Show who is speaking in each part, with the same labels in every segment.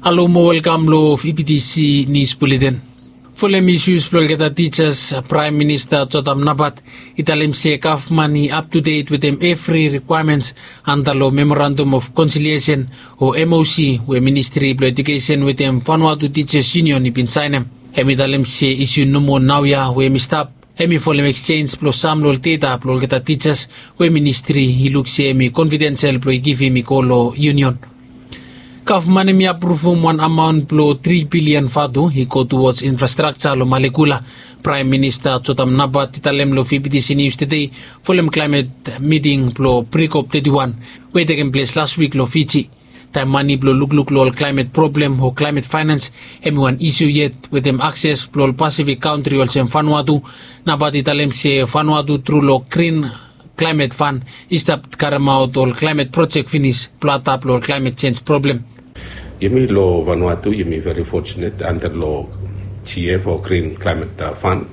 Speaker 1: Hello mo welcome lo of EPTC News Bulletin. Fulem issues plolgeta teachers Prime Minister Chotam Nabat italim se kafmani up to date with them every requirements under lo Memorandum of Conciliation o MOC we Ministry of Education with them Vanuatu Teachers Union ipin signem. Hemi talim se issue numo nauya we mistap. Hemi folem exchange plus sam lol data plolgeta teachers we Ministry hiluk se mi confidential plo give mi kolo union. Government may approve one amount below 3 billion fadu he go towards infrastructure lo Malekula. Prime Minister Chotam Nabat italem lo EPTC News today fulem climate meeting below pre-COP 31 we taken place last week lo Fiji. Time money below look lo climate problem or climate finance one issue yet with them access below Pacific country also Vanuatu. Nabat italem se Vanuatu through lo green climate fund is that Karamau or climate project finish plata or climate change problem.
Speaker 2: Yumi lo Vanuatu, yumi very fortunate under lo TF or Green Climate Fund,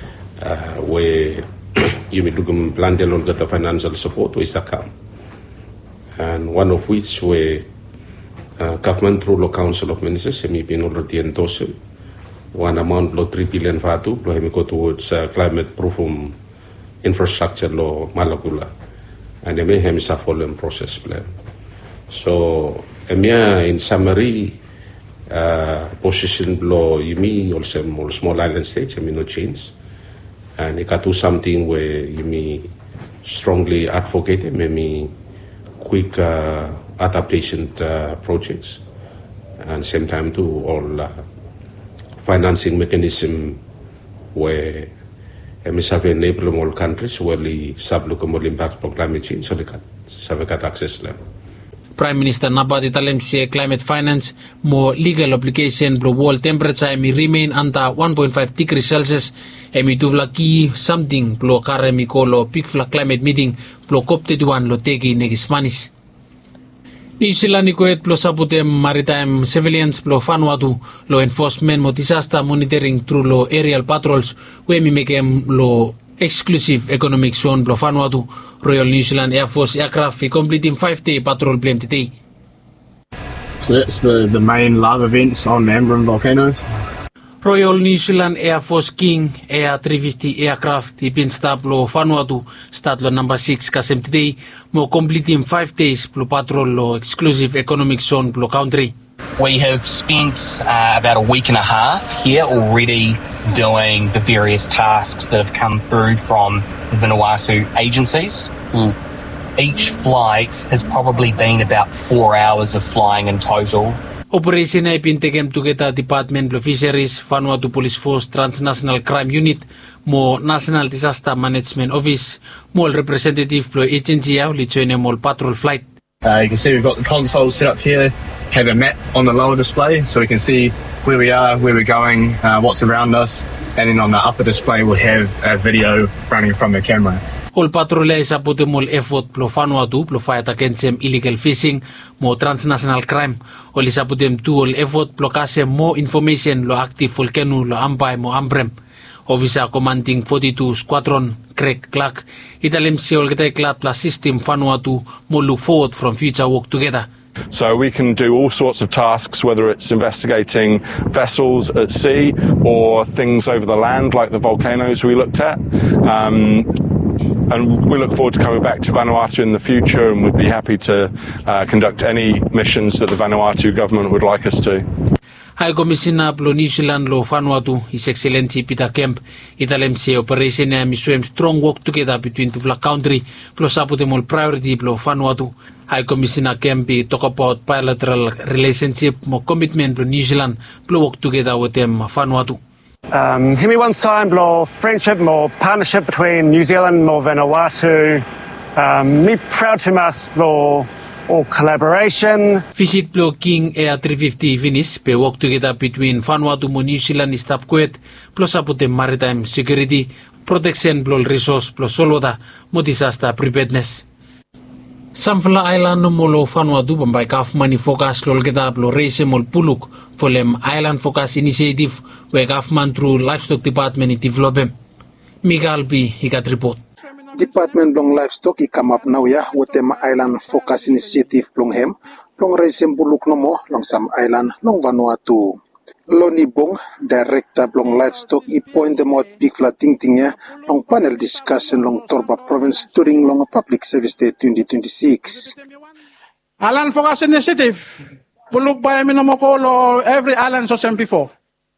Speaker 2: where yumi lugum plan lo gata financial support we sakam, and one of which we government through lo Council of Ministers yumi been already endorsed one amount lo 3 billion fatu lo yumi go towards climate proof infrastructure lo Malekula, and yumi hemisa follow process plan. So in summary, position below YIMI also more small island states, no change. And it do something where YIMI strongly advocate maybe quick adaptation projects, and same time to all financing mechanism where have enable all countries where the sub-local impacts for climate change so they can access them.
Speaker 1: Prime Minister Nabat italem se climate finance mo legal obligation blo world temperature mi remain under 1.5 degrees Celsius emi tuvlaki something blo karemi kolo peak fla climate meeting blo COP 31 lo tegi negismanis. New Zealand ikoet blo saputem maritime surveillance blo Vanuatu lo enforcement mo disaster monitoring through lo aerial patrols we mi mekem lo exclusive economic zone blo Vanuatu. Royal New Zealand Air Force aircraft completing 5-day patrol blame today.
Speaker 3: So that's the main live events on Ambrym volcanoes.
Speaker 1: Royal New Zealand Air Force King Air 350 aircraft ipin stop lo Vanuatu start lo number 6 kasem today mo completing 5 days blo patrol lo exclusive economic zone blo country.
Speaker 4: We have spent about a week and a half here already doing the various tasks that have come through from the Vanuatu agencies. Each flight has probably been about 4 hours of flying in total.
Speaker 1: Operation ay pintegem together Department of Fisheries, Vanuatu Police Force, Transnational Crime Unit, mo National Disaster Management Office, mo representative plo agency au lichoine mo patrol flight.
Speaker 3: You can see we've got the console set up here, have a map on the lower display so we can see where we are, where we're going, what's around us, and then on the upper display we'll have a video running from the camera.
Speaker 1: All patrol ay saputi mol effort plo Vanuatu plo fight against illegal fishing mo transnational crime. All saputem tu all effort plo kase mo information lo active volcano lo Ambai mo Ambrym. Officer Commanding 42 Squadron Craig Clark italem se all geta clat plus system Vanuatu mo look forward from future work together.
Speaker 5: So we can do all sorts of tasks, whether it's investigating vessels at sea or things over the land like the volcanoes we looked at. And we look forward to coming back to Vanuatu in the future, and we'd be happy to conduct any missions that the Vanuatu government would like us to.
Speaker 1: High Commissioner plo New Zealand lo Vanuatu, His Excellency Peter Kemp, italem se operation na miswem strong work together between the country plo saputemol priority plo Vanuatu. High Commissioner Kemp talk about bilateral relationship mo commitment plo New Zealand plo work together with them Vanuatu.
Speaker 6: Hemi one sign blo friendship more partnership between New Zealand more Vanuatu. Me proud to us blo or collaboration.
Speaker 1: Visit plo King Air 350 finish pe work together between Vanuatu mo New Zealand stop quet plo saputem maritime security protection plo resource plo solota mo disaster preparedness. Samfla Island no molo Vanuatu bambay government focus lol kita plo raise mol puluk folem Island Focus Initiative we government through Livestock Department develop. Miguel B. Hikat report.
Speaker 7: Department long livestock I come up now ya with them Island Focus Initiative long hem long Reisem Buluk Nomo, long Sam Island, long Vanuatu. Loni Bong, Director long Livestock, I point them out big flating thing, long panel discussion long Torba Province during long Public Service Day 2026.
Speaker 8: Island Focus Initiative, Buluk by Minomoko, every island so same before.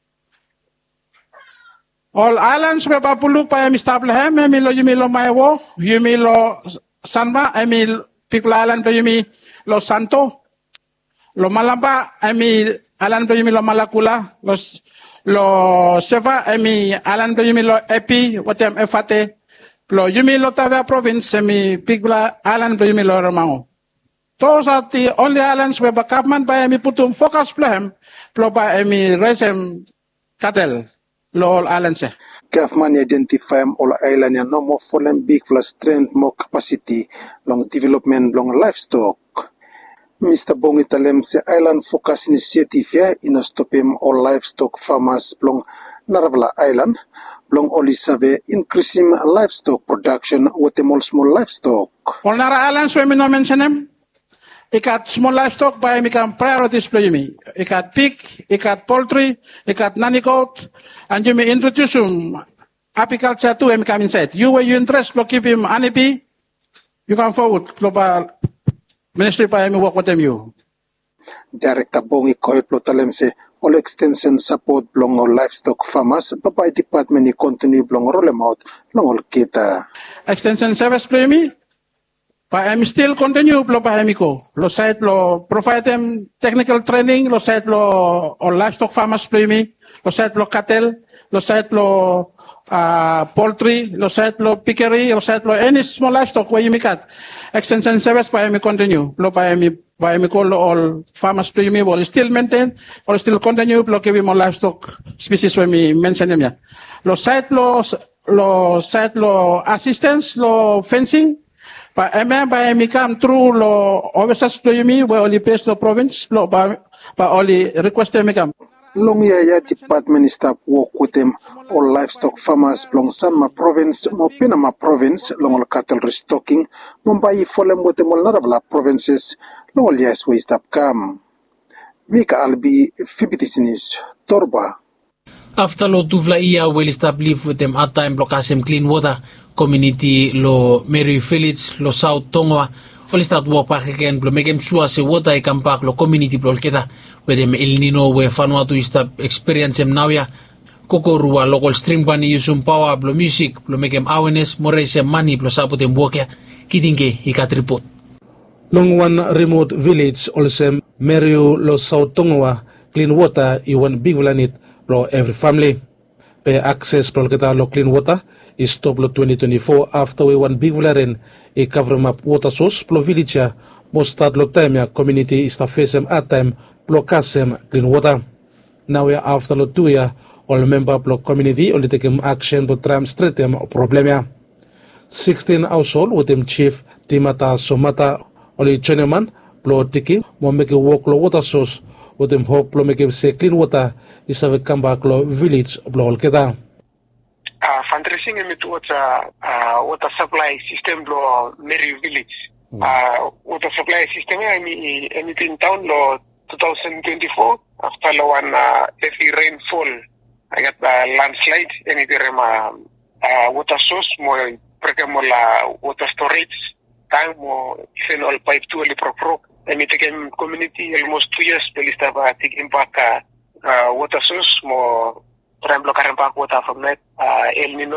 Speaker 8: All islands were Buluk by Mistableham, Emilo Yumilo Maewo, Yumilo Sanba, Emil People Island, Yumi Lo Santo, Lo Malamba, Emil Alan Yumi Lo Malakula, Lo Seva, Emi Alan Yumi Lo Epi, Watem Efate, Lo Yumi Lo Tavia Province, Emi Pigla, Alan Yumi Lo Romao. Those are the only islands where Bakapman by Emi Putum Focus Plan, Plo by Emi Resem Cattle, Lo all islands.
Speaker 7: Government identify all island and no more fallen big for strength, more capacity, long development, long livestock. Mr. Bong Italem se Island Focus Initiative here in a stopem all livestock farmers long Naravla Island, long only survey increasing livestock production with the more small livestock.
Speaker 8: All Nara Islands where me no mention them. Ikat small livestock by me can priorities play me. Ikat pig, ikat poultry, ikat nanny goat, and you may introduce apiculture to him come inside. You where you interest to keep him honeybee, you come forward. Global Ministry by me work with them you.
Speaker 7: Director Bongi Koy Plotalem se all extension support long all livestock farmers, but by department continue long roll them out long all kita.
Speaker 8: Extension service play me. But I'm still continue lo pahemiko. Lo site lo provide them technical training, lo site lo or livestock farmers play me, lo site lo cattle, lo site lo poultry, lo site lo piggery, lo site lo any small livestock where you make it. Extension service by me continue. Lo by me call all farmers play me will still maintain or still continue lo give more livestock species where me mention them ya. Lo site lo assistance, lo fencing. But I may come through lo overseas to me where only pays the province lo but only request me come.
Speaker 7: Long year department staff work with them all livestock farmers long Sanma province, mo Pinama province, long all cattle restocking, Mumbai follow with them all Naravla provinces, long all years we stop come. Mika Albi, FBTC News, Torba.
Speaker 1: After lo tuvla ia will establish with them at time blocasem clean water community lo Mary Village lo South Tonga will start work back again lo make them sure se water I come back lo community blo keda with them El Nino we Vanuatu start experience them now ya kokorua local stream bani usum power blo music blo make them awareness more sem money blo support them work ya kidinge ikat report
Speaker 9: long one remote village also Mary lo South Tonga clean water I one big planet lo every family. Pay access pro kita lo clean water is stop lo 2024 after we one big vularen a cover up water source pro village most start lo time ya community is face at time pro kasem clean water. Now we after lo 2 year all member pro community only take action to try straight them problem ya. 16 household with them chief Timata Somata only Cheneman pro tiki mo make work lo water source with them hope lo make say clean water is a come back lo village lo keda.
Speaker 10: Fundraising towards water supply system lo Mary Village. Water supply system in town lo 2024 after lo one heavy rainfall. I got landslide anytime water source more la water storage time more even all pipe to only pro. And it became community almost 2 years police have taken back water source more tram block back water from that El Nino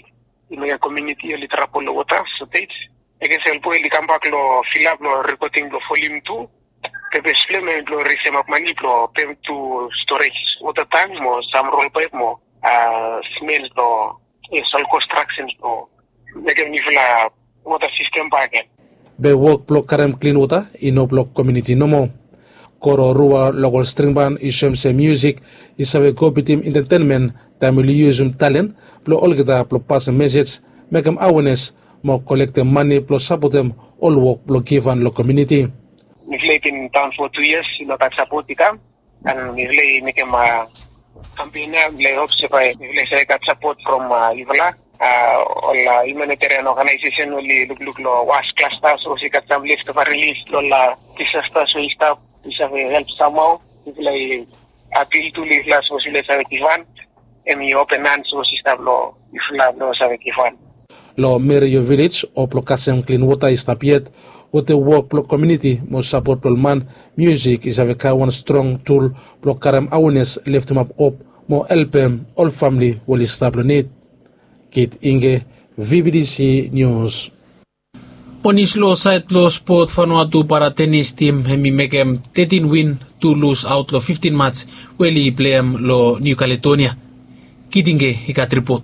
Speaker 10: ya community li trapol water so takes again help will come back lo fill up lo recording lo volume 2 pepe supplement lo receive up money lo pay to storage water tank mo some roll pipe mo cement lo all constructions lo again if la water system back again
Speaker 9: be work block karem clean water ino block community no more koro rua local string band isem se music isabe go team entertainment tamili use talent plo olgeta plo pass message make them awareness mo collect them money plo support them all work plo give and lo community
Speaker 10: we've in town for 2 years that support come and we've make them campaign lay hope se by we've got support from Ivala Ola humanitarian organization oli look lo was cluster so si katam lift for release lola disaster so stop isa help somehow like appeal to live la so sile sa kivan emi open hands so stop lo ifla lo sa kivan
Speaker 9: lo Merio Village o plo kasem clean water istapiet with the work plo community mo support plo man music is have one strong tool plo karam awareness lift him up mo LPM all family will stable need Kit Inge VBDC News.
Speaker 1: Onislo site lo sport Vanuatu para tennis team hemi mekem 13 win 2 lose out lo 15 match weli playem lo New Caledonia. Kit Inge ikat report.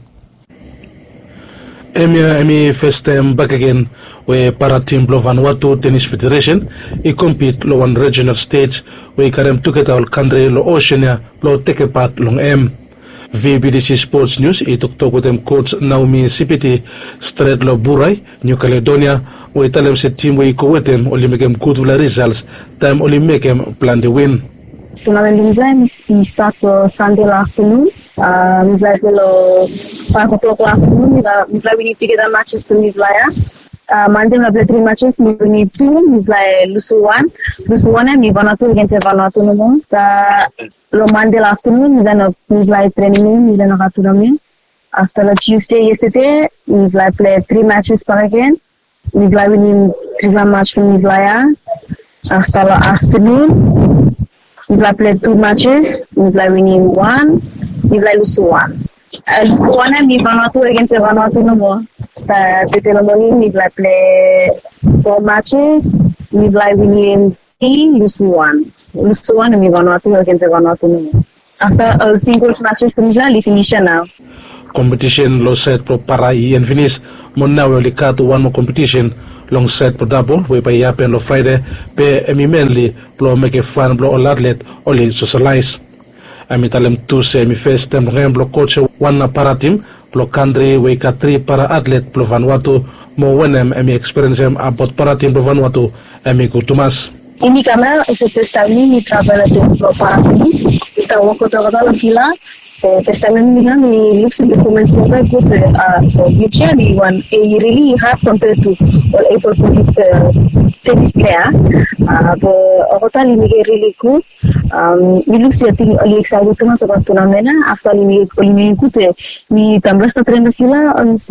Speaker 9: Emi first time back again we para team lo Vanuatu Tennis Federation I compete lo one regional stage we karem together all country lo Oceania lo take part long VBDC Sports News ituktok with them coach Naomi Sipiti straight lo Buray New Caledonia we tell them se team we ko with them only make them good results time only make them plan the win.
Speaker 11: Tournament we start Sunday afternoon. We play 5 o'clock afternoon. We need to get the matches to Midlaya. Monday we play 3 matches. We need 2. We play Lusu 1. Lusu 1 and we Vanuatu against Vanuatu no more. Lo Monday afternoon we play training. We then have tournament. After the Tuesday yesterday we play 3 matches per again. We play winning 3 match from Midlaya. After the afternoon we play 2 matches. We play winning 1. We play Lusu 1. Lusu 1 and we Vanuatu against Vanuatu no more. The morning we play 4 matches. We play winning 3, Lusu 1. Lusu 1 and we Vanuatu against Vanuatu no more. After singles matches, we finish now.
Speaker 9: Competition lo set pro para and finish. Mona we cut one more competition long set pro double we by happen lo Friday pe emi mainly pro make fun pro all athlete only socialize. Ami talem tu semi first time blo coach one para team pro country we cut 3 para athlete pro Vanuatu mo wenem emi experience about para team pro Vanuatu emi kutumas.
Speaker 11: Ini karena pesta ini travel pro para tenis está kota-kota la fila pesta ini looks the performance very good so usually one really hard compared to all able to tennis player kota ini really good we looks I think only excited to masuk tournament after ini good we tambah train fila as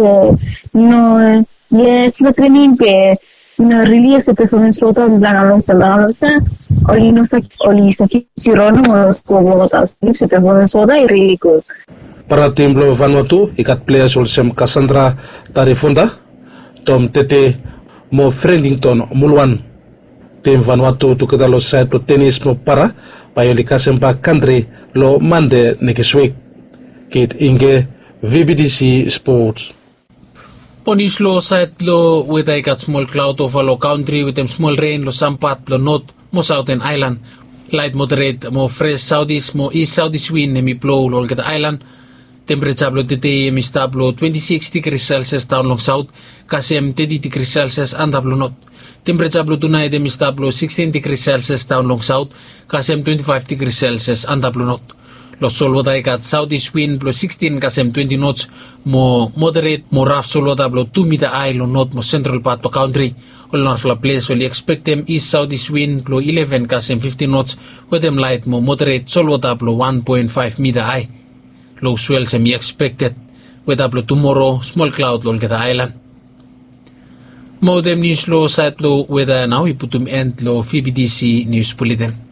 Speaker 11: yes we training pe really ese performance photo blanalo sa oli sa Sirono os Bogotas ese performance photo really good
Speaker 9: para tim lo Vanuatu ikat players olsem Cassandra Tarifunda Tom Tete mo Friendington Mulwan tim Vanuatu tu kita lo side pro tennis mo para payolika sempa country lo mande next week Kit Inge VBDC Sports.
Speaker 1: Ponislo site lo with I got small cloud over lo country with them small rain lo sampat lo north mo southern island light moderate mo fresh southeast mo east southeast wind mi blow lo get island temperature lo today mi stablo 26 degrees Celsius down long south kasem 30 degrees Celsius andap lo north temperature lo tonight mi stablo 16 degrees Celsius down long south kasem 25 degrees Celsius andap lo north. Los solwada got southeast wind plus 16 kasem 20 knots mo moderate mo rough solwada blo 2 meter high lo north mo central part of country all north la place will expect them east southeast wind blo 11 kasem 15 knots with them light mo moderate solwada blo 1.5 meter high low swell semi expected with blo tomorrow small cloud lo get island mo them news lo site lo weather now iputum end lo VBDC news bulletin.